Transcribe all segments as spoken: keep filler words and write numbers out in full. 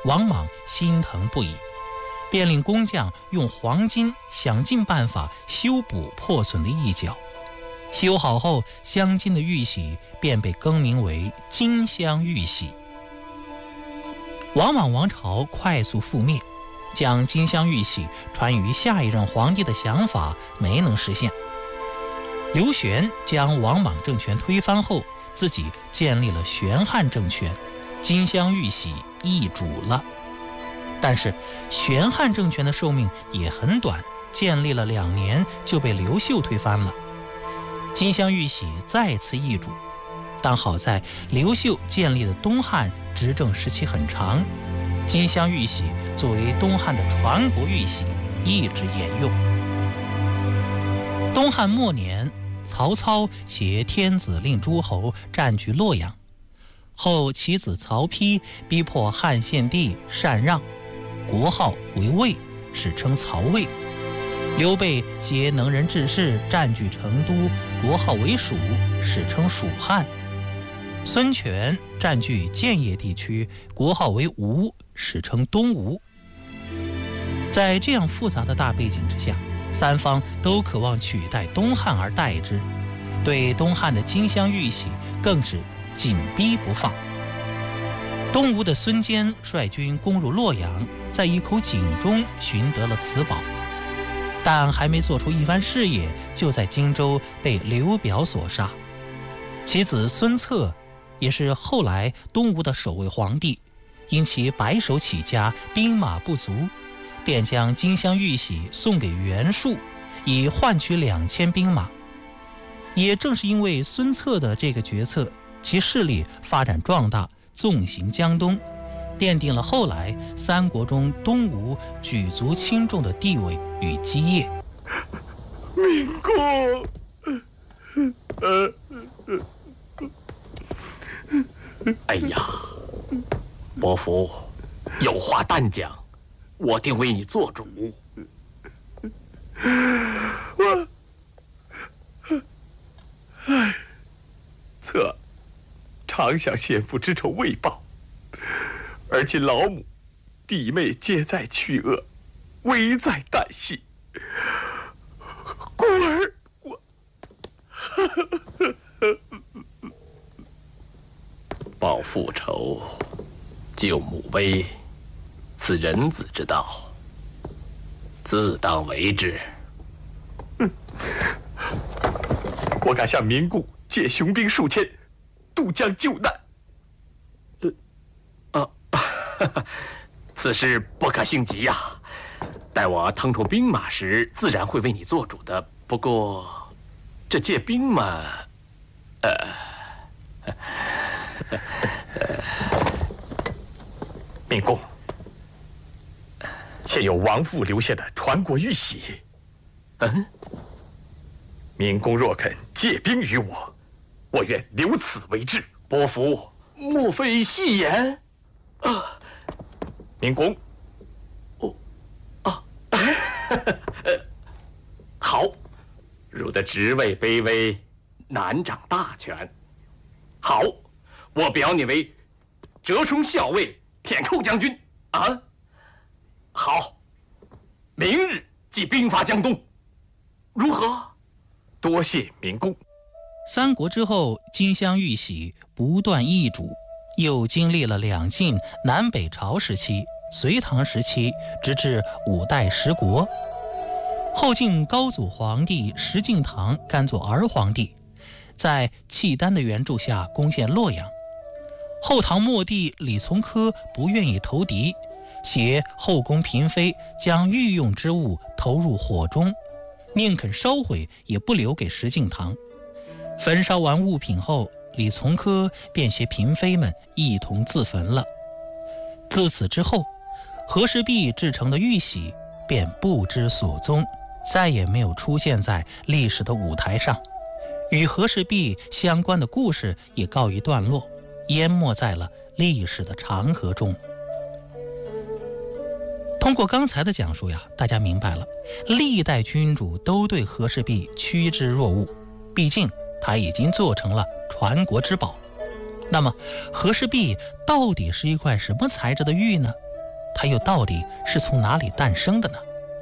王莽心疼不已，便令工匠用黄金想尽办法修补破损的一角。修好后，镶金的玉玺便被更名为金镶玉玺。王莽王朝快速覆灭，将金镶玉玺传于下一任皇帝的想法没能实现。刘玄将王莽政权推翻后，自己建立了玄汉政权，金镶玉玺易主了。但是玄汉政权的寿命也很短，建立了两年就被刘秀推翻了。金镶玉玺再次易主，但好在刘秀建立的东汉执政时期很长，金镶玉玺作为东汉的传国玉玺一直沿用。东汉末年，曹操携天子令诸侯占据洛阳，后其子曹丕逼迫汉献帝禅让，国号为魏，史称曹魏。刘备携能人志士占据成都，国号为蜀，史称蜀汉。孙权占据建业地区，国号为吴，史称东吴。在这样复杂的大背景之下，三方都渴望取代东汉而代之，对东汉的金镶玉玺更是紧逼不放。东吴的孙坚率军攻入洛阳，在一口井中寻得了此宝，但还没做出一番事业，就在荆州被刘表所杀。其子孙策也是后来东吴的首位皇帝，因其白手起家，兵马不足，便将金镶玉玺送给袁术，以换取两千兵马。也正是因为孙策的这个决策，其势力发展壮大，纵行江东，奠定了后来三国中东吴举足轻重的地位与基业。 明公，呃， 哎呀，伯父，有话但讲，我定为你做主。 我，唉，策常想先父之仇未报，而今老母、弟妹皆在去恶，危在旦夕。故而我报父仇，救母危，此人子之道，自当为之。 嗯，我敢向明公借雄兵数千，渡江救难。 呃啊，此事不可性急呀。待我腾出兵马时，自然会为你做主的。不过，这借兵嘛，呃， 明公，现有王父留下的传国玉玺。 嗯， 明公若肯借兵于我，我愿留此为质。 伯父，莫非戏言？ 啊，明公。 好，汝的职位卑微，难掌大权。好，我表你为折冲校尉、舔寇将军。啊，好，明日即兵发江东，如何？ 多谢明公。 三国之后，金镶玉玺不断易主，又经历了两晋、南北朝时期、隋唐时期，直至五代十国。后晋高祖皇帝石敬瑭甘做儿皇帝，在契丹的援助下攻陷洛阳。后唐末帝李从珂不愿意投敌，携后宫嫔妃将御用之物投入火中，宁肯烧毁也不留给石敬瑭。焚烧完物品后，李从珂便携嫔妃们一同自焚了。自此之后，和氏璧制成的玉玺便不知所踪，再也没有出现在历史的舞台上，与和氏璧相关的故事也告一段落，淹没在了历史的长河中。通过刚才的讲述呀，大家明白了，历代君主都对和氏璧趋之若鹜，毕竟它已经做成了传国之宝。那么和氏璧到底是一块什么材质的玉呢？ 它又到底是从哪里诞生的呢？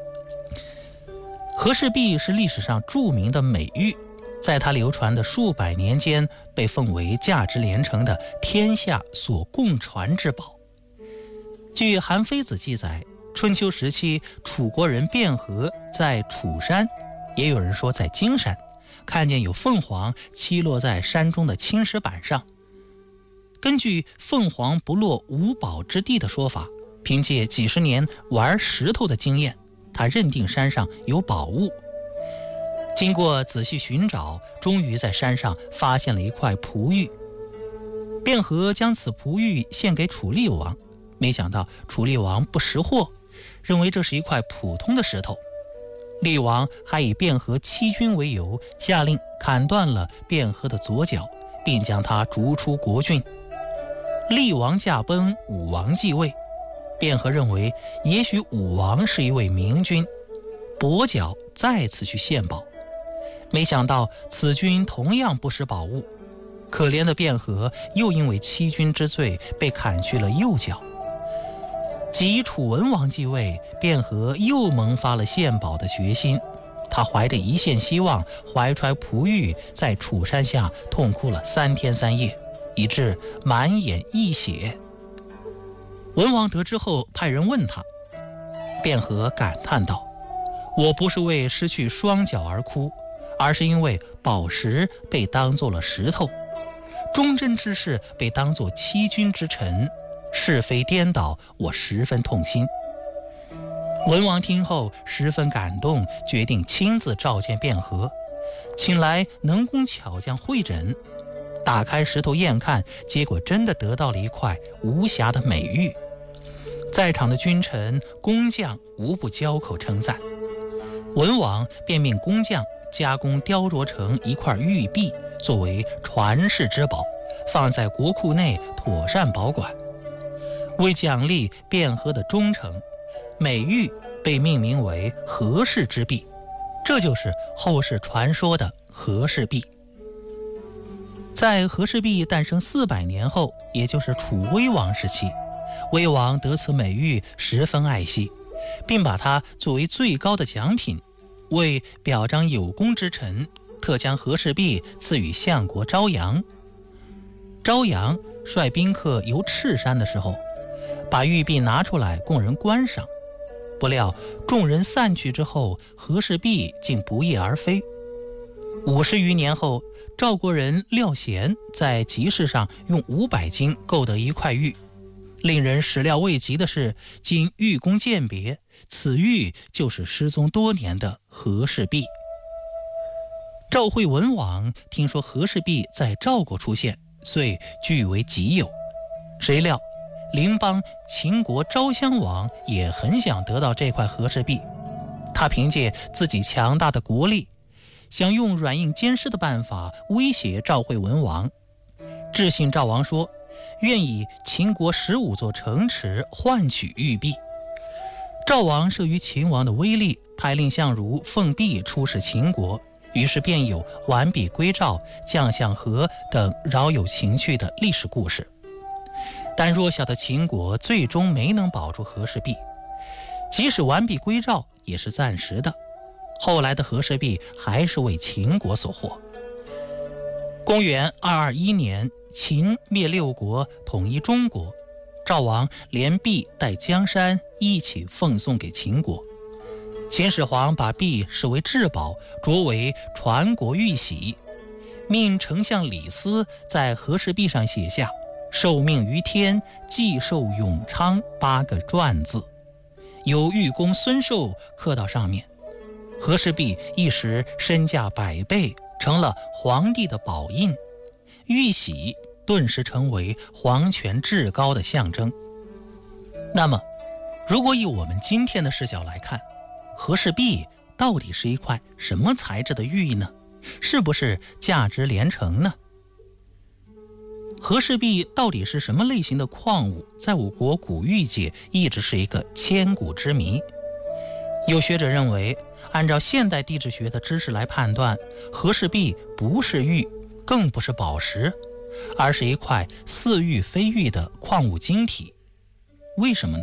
和氏璧是历史上著名的美玉，在它流传的数百年间，被奉为价值连城的天下所共传之宝。据《韩非子》记载，春秋时期楚国人卞和在楚山，也有人说在荆山，看见有凤凰栖落在山中的青石板上。根据凤凰不落无宝之地的说法，凭借几十年玩石头的经验，他认定山上有宝物。经过仔细寻找，终于在山上发现了一块璞玉。卞和将此璞玉献给楚厉王，没想到楚厉王不识货，认为这是一块普通的石头。厉王还以卞和欺君为由，下令砍断了卞和的左脚，并将他逐出国郡。厉王驾崩，武王继位。卞和认为也许武王是一位明君，跛脚再次去献宝，没想到此君同样不识宝物，可怜的卞和又因为欺君之罪被砍去了右脚。及楚文王继位，卞和又萌发了献宝的决心，他怀着一线希望，怀揣璞玉在楚山下痛哭了三天三夜，以致满眼溢血。文王得知后派人问他，卞和感叹道：我不是为失去双脚而哭，而是因为宝石被当作了石头，忠贞之士被当作欺君之臣，是非颠倒，我十分痛心。文王听后十分感动，决定亲自召见卞和，请来能工巧匠会诊，打开石头验看，结果真的得到了一块无瑕的美玉。在场的君臣工匠无不交口称赞，文王便命工匠加工雕琢成一块玉璧，作为传世之宝，放在国库内妥善保管。为奖励卞和的忠诚，美玉被命名为和氏之璧，这就是后世传说的和氏璧。在和氏璧诞生四百年后，也就是楚威王时期，威王得此美玉十分爱惜，并把它作为最高的奖品，为表彰有功之臣，特将和氏璧赐予相国昭阳。昭阳率宾客游赤山的时候，把玉璧拿出来供人观赏，不料众人散去之后，和氏璧竟不翼而飞。五十余年后，赵国人廖贤在集市上用五百金购得一块玉。令人始料未及的是，经玉工鉴别，此玉就是失踪多年的和氏璧。赵惠文王听说和氏璧在赵国出现，遂据为己有。谁料邻邦秦国昭襄王也很想得到这块和氏璧，他凭借自己强大的国力，想用软硬兼施的办法威胁赵惠文王。智信赵王说，愿以秦国十五座城池换取玉璧。赵王慑于秦王的威力，派蔺相如奉璧出使秦国，于是便有完璧归赵、将相和等饶有情趣的历史故事。但弱小的秦国最终没能保住和氏璧，即使完璧归赵也是暂时的，后来的和氏璧还是为秦国所获。公元二二一年，秦灭六国，统一中国，赵王连璧带江山一起奉送给秦国。秦始皇把璧视为至宝，擢为传国玉玺，命丞相李斯在和氏璧上写下受命于天，既寿永昌八个篆字，有玉工孙寿刻到上面。和氏璧一时身价百倍，成了皇帝的宝印，玉玺顿时成为皇权至高的象征。那么，如果以我们今天的视角来看，和氏璧到底是一块什么材质的玉呢？是不是价值连城呢？和氏璧到底是什么类型的矿物，在我国古玉界一直是一个千古之谜。有学者认为，按照现代地质学的知识来判断，和氏璧不是玉，更不是宝石，而是一块似玉非玉的矿物晶体。为什么呢？